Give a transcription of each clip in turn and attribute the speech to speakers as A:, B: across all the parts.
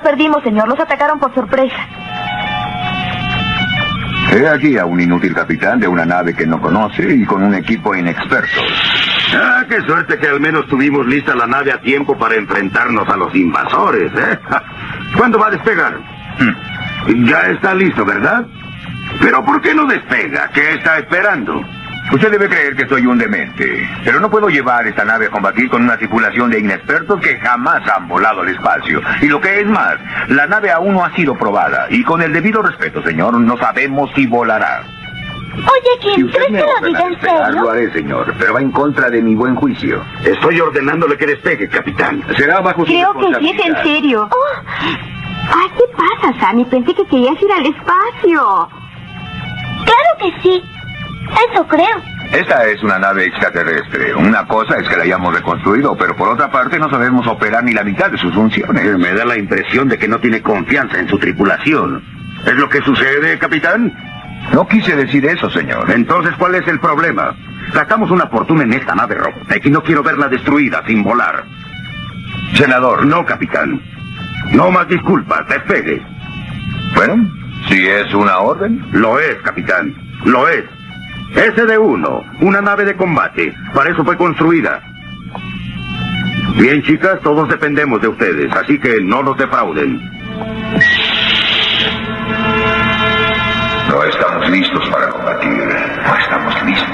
A: perdimos, señor. Los atacaron por sorpresa.
B: He aquí a un inútil capitán de una nave que no conoce y con un equipo inexperto.
C: Ah, qué suerte que al menos tuvimos lista la nave a tiempo para enfrentarnos a los invasores, ¿eh? ¿Cuándo va a despegar? Ya está listo, ¿verdad? ¿Pero por qué no despega? ¿Qué está esperando?
B: Usted debe creer que soy un demente, pero no puedo llevar esta nave a combatir con una tripulación de inexpertos que jamás han volado al espacio. Y lo que es más, la nave aún no ha sido probada. Y con el debido respeto, señor, no sabemos si volará.
A: Oye, Kim,
B: Si usted
A: ¿crees
B: me
A: que lo
B: ordena
A: diga en
B: despegar,
A: serio?
B: lo haré, señor, pero va en contra de mi buen juicio.
C: Estoy ordenándole que despegue, capitán.
B: Será bajo su
A: Creo que sí es
B: responsabilidad.
A: en serio.
D: Ay, ¿qué pasa, Sammy? Pensé que querías ir al espacio.
A: Claro que sí. Eso creo.
B: Esta es una nave extraterrestre. Una cosa es que la hayamos reconstruido, pero por otra parte no sabemos operar ni la mitad de sus funciones.
C: Me da la impresión de que no tiene confianza en su tripulación. ¿Es lo que sucede, capitán?
B: No quise decir eso, señor.
C: Entonces, ¿cuál es el problema? Gastamos una fortuna en esta nave Robotech y no quiero verla destruida sin volar.
B: Senador.
C: No, capitán. No más disculpas, despegue.
B: Bueno, si es una orden.
C: Lo es, capitán. Lo es. SD-1, una nave de combate. Para eso fue construida. Bien, chicas, todos dependemos de ustedes, así que no nos defrauden.
B: No estamos listos para combatir. No estamos listos.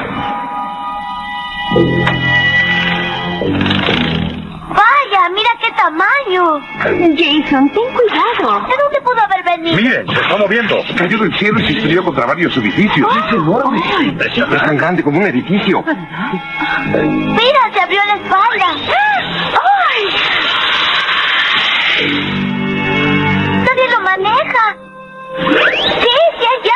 A: Vaya, mira qué tamaño.
D: Jason, ten cuidado.
A: ¿De dónde pudo haber venido?
E: Miren, se está moviendo. Cayó del cielo y se estrelló contra varios edificios. Es enorme. Es tan grande como un edificio.
A: Mira, se abrió la espalda. ¡Ay! Nadie lo maneja. Sí, sí hay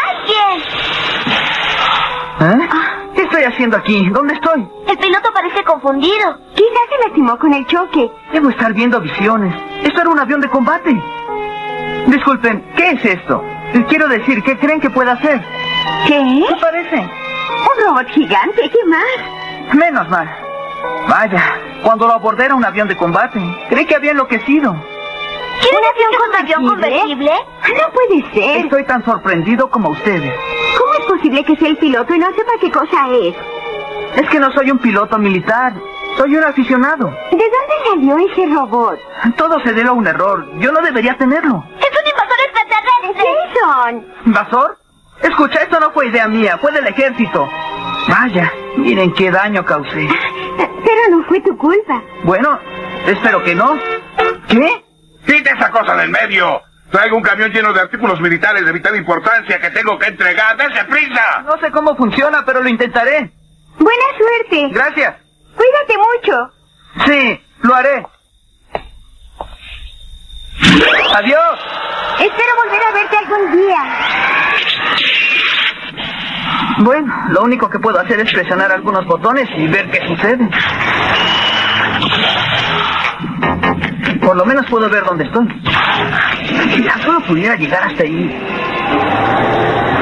A: alguien.
F: ¿Eh? ¿Qué estoy haciendo aquí? ¿Dónde estoy?
A: El piloto parece confundido.
D: Quizás se lastimó con el choque.
F: Debo estar viendo visiones. Esto era un avión de combate. Disculpen, ¿qué es esto? Quiero decir, ¿qué creen que pueda hacer?
D: ¿Qué?
F: ¿Qué parece?
D: ¿Un robot gigante? ¿Qué más?
F: Menos mal. Vaya, cuando lo abordé era un avión de combate. Creí que había enloquecido.
A: ¿Un avión convertible?
D: No puede ser.
F: Estoy tan sorprendido como ustedes.
D: ¿Cómo es posible que sea el piloto y no sepa qué cosa es?
F: Es que no soy un piloto militar. Soy un aficionado.
D: ¿De dónde salió ese robot?
F: Todo se debe a un error. Yo no debería tenerlo.
A: ¡Es un invasor extraterrestre!
D: Jason.
F: ¿Invasor? Escucha, esto no fue idea mía. Fue del ejército. Vaya, miren qué daño causé.
D: Pero no fue tu culpa.
F: Bueno, espero que no. ¿Qué?
E: ¡Quita esa cosa del medio! Traigo un camión lleno de artículos militares de vital importancia que tengo que entregar. ¡Dese prisa!
F: No sé cómo funciona, pero lo intentaré.
D: Buena suerte.
F: Gracias.
D: Cuídate mucho.
F: Sí, lo haré. Adiós.
D: Espero volver a verte algún día.
F: Bueno, lo único que puedo hacer es presionar algunos botones y ver qué sucede. Por lo menos puedo ver dónde estoy. Si tan solo pudiera llegar hasta ahí.